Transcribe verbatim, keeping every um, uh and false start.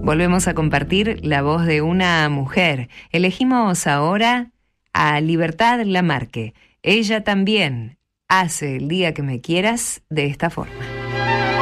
Volvemos a compartir la voz de una mujer. Elegimos ahora a Libertad Lamarque. Ella también hace El día que me quieras de esta forma.